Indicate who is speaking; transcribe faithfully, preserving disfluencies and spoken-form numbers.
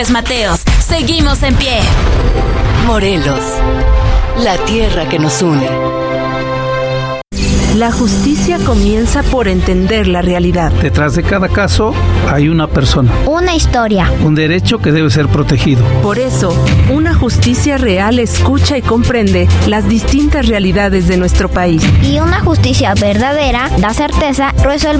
Speaker 1: Mateos, seguimos en pie.
Speaker 2: Morelos, la tierra que nos une.
Speaker 3: La justicia comienza por entender la realidad.
Speaker 4: Detrás de cada caso hay una persona.
Speaker 5: Una historia.
Speaker 4: Un derecho que debe ser protegido.
Speaker 3: Por eso, una justicia real escucha y comprende las distintas realidades de nuestro país.
Speaker 5: Y una justicia verdadera da certeza, resuelve